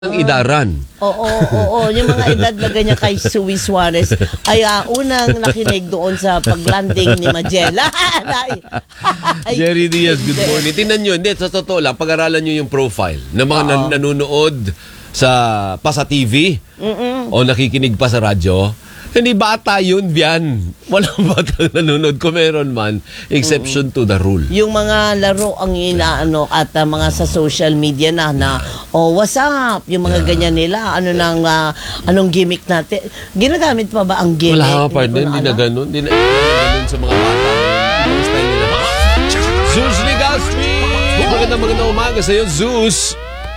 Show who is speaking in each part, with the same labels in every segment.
Speaker 1: Ang idaran.
Speaker 2: Oo. Yung mga edad na ganyan kay Suwi Suarez ay unang nakinig doon sa paglanding ni Magella.
Speaker 1: Jerry Diaz, good morning. Tingnan nyo, hindi, sa totoo lang, pag-aralan nyo yung profile ng mga nanonood sa TV o nakikinig pa sa radyo. Hindi bata yun, Bian. Walang bata nanonood. Kung meron man, exception to the rule.
Speaker 2: Yung mga laro ang inaano at mga sa social media na what's up? Yung mga ganyan nila. Anong gimmick natin? Ginagamit pa ba ang gimmick?
Speaker 1: Wala ka, partner. Hindi na ganun. Hindi na ganun sa mga bata. Ibang style nila. Zeus Legaspi! Magandang umaga sa'yo, Zeus.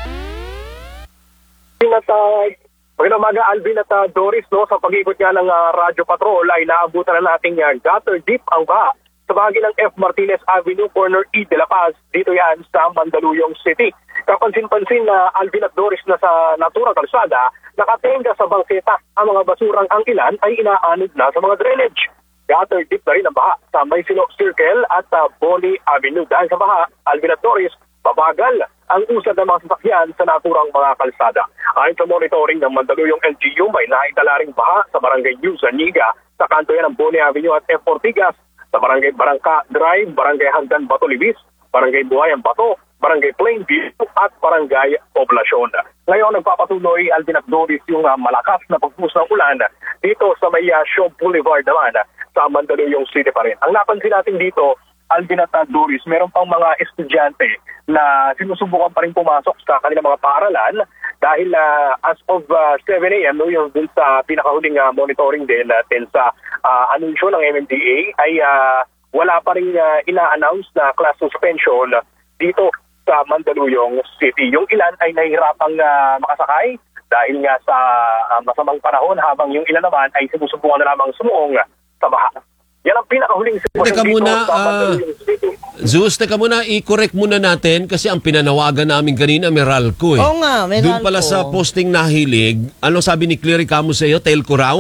Speaker 3: Magandang umaga, Alvin at Doris. Sa pag-ikot nga ng Radyo Patrol ay naabutan na nating gutter deep ang baha sa bahagi ng F. Martinez Avenue, corner E. de la Paz. Dito yan sa Mandaluyong City. Kapansin-pansin na Alvin at Doris na sa naturang kalsada, nakatenga sa bangketa ang mga basurang ang ilan ay inaanod na sa mga drainage. Gutter deep na rin ang baha sa Maysino Circle at Bonnie Avenue. Dahil sa baha, Alvin at Doris, babagal ang usad ng mga sasakyan sa naturang mga kalsada. Ayon sa monitoring ng Mandaluyong LGU, may naitala ring baha sa Barangay New Zaniga, sa kanto yan ng Bonnie Avenue at F. Ortigas, sa Barangay Barangka Drive, Barangay Hagdan Bato Libis, Barangay Buhayan Bato, Barangay Plainview at Barangay Poblacion. Ngayon, nagpapatuloy, Alvin at Doris, yung malakas na pagpus ng ulan dito sa may Shaw Boulevard naman sa Mandaluyong City pa rin. Ang napansin natin dito, Alvin at Doris, meron pang mga estudyante na sinusubukan pa rin pumasok sa kanilang mga paaralan dahil as of 7 a.m. yung dun sa pinakahuling monitoring din natin sa anunsyo ng MMDA ay wala pa rin ina-announce na class suspension dito sa Mandaluyong City. Yung ilan ay nahihirapang makasakay dahil nga sa masamang panahon, habang yung ilan naman ay sinusubukan na lamang sumuong sa baha. Yan ang pinakahuling sitwasyon dito sa Mandaluyong City.
Speaker 1: Zeus, teka muna, i-correct muna natin kasi ang pinanawagan namin kanina, Meralco.
Speaker 2: Oo nga, Meralco.
Speaker 1: Doon pala sa posting nahilig, ano sabi ni Clary Camus sa'yo? Telco raw?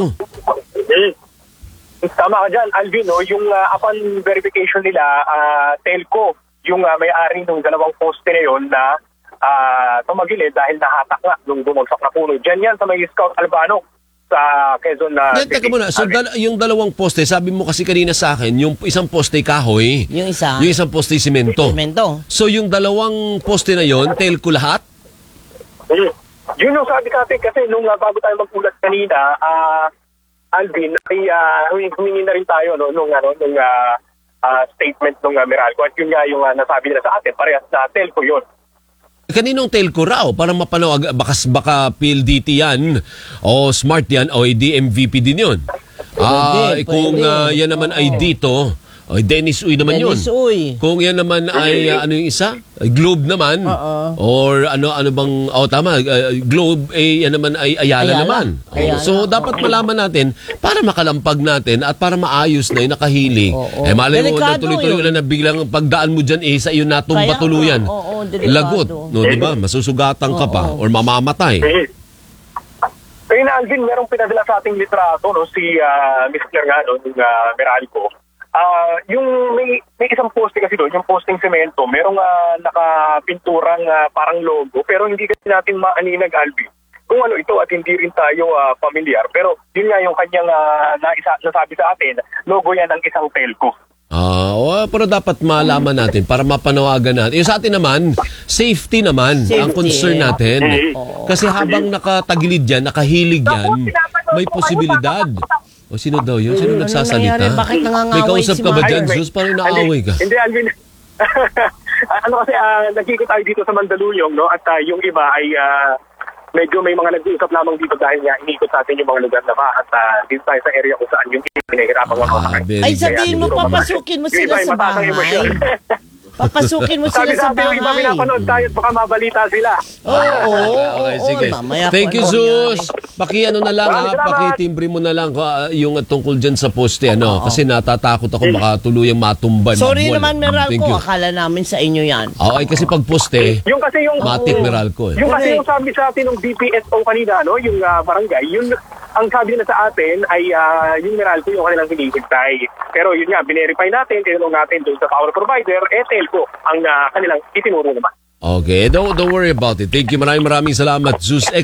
Speaker 3: Tama ka dyan, Alvin. Yung upon verification nila, Telco, yung may-ari ng dalawang poste na yun na tumagilid dahil nahatak nga nung bumagsak na puno. Diyan yan sa may Scout Albano sa Quezon na City.
Speaker 1: Teka muna, so yung dalawang poste, sabi mo kasi kanina sa akin, yung isang poste kahoy, yung isang poste simento. So yung dalawang poste na yon, telco lahat?
Speaker 3: Yun yung sabi natin kasi nung bago tayo mag-ulat kanina, Alvin, ay humingi na rin tayo nung statement ng Meralco. At yun nga yung nasabi nila sa atin, parehas na telco yun.
Speaker 1: Kaninong telco raw? Para mapanawag, baka PLDT yan, o Smart yan, o DMVP din yun. Kung yan naman ay dito, Dennis Uy naman yun. Kung yan naman ay ano yung isa? Globe naman. Or ano bang, tama, Globe, yan naman ay Ayala naman. So dapat malaman natin para makalampag natin at para maayos na yung nakahilig. Malay mo na tuloy-tuloy na biglang pagdaan mo dyan sa iyo natumba tuluyan. Lagot, diba? Masusugatan ka pa or mamamatay.
Speaker 3: Kaya na, Alvin, merong pinadala sa ating litrato, si Miss Claire nga, Meralco. Yung may isang poste kasi doon, yung posting semento, merong nakapinturang parang logo, pero hindi kasi natin maaninag, Alvin, kung ano ito at hindi rin tayo familiar. Pero yun nga yung kanyang nasabi sa atin, logo yan ng isang telco.
Speaker 1: Pero dapat malaman natin para mapanawagan natin. Yung sa atin naman, safety naman ang concern natin. Kasi habang nakatagilid yan, nakahilig yan, may posibilidad. O sino daw yun? Sino nagsasalita?
Speaker 2: Bakit nangangaway?
Speaker 1: May kausap ka ba dyan, Zeus? Parang naaway ka.
Speaker 3: Hindi, Alvin. Kasi nagkikita tayo dito sa Mandaluyong, at yung iba ay medyo may mga nag-uusap lamang dito dahil nga inikot natin yung mga lugar na ba at dito tayo sa area kung saan yung pinahirapan mga kakay.
Speaker 2: Ay, sabihin mo, papasukin mo sila sa bahay. Papasukin mo sila sa bahay.
Speaker 3: Sabi iba pinapanood tayo at baka mabalita sila.
Speaker 1: Okay, sige. Thank you, Zeus. Pakiano na lang, pakitimbre mo na lang yung tungkol dyan sa poste. Kasi natatakot ako baka tuluyang matumban.
Speaker 2: Sorry naman, Meralco. Akala namin sa inyo yan.
Speaker 1: Okay, kasi pag poste, matik Meralco.
Speaker 3: Yung kasi yung sabi sa atin ng DPSO kanina, yung barangay, yun ang sabi na sa atin ay yung Meralco yung kanilang hinihintay. Pero yun nga, binerify natin, tinanong natin doon sa power provider, telco ang kanilang itinuro naman.
Speaker 1: Okay, don't worry about it. Thank you. Maraming salamat, Zeus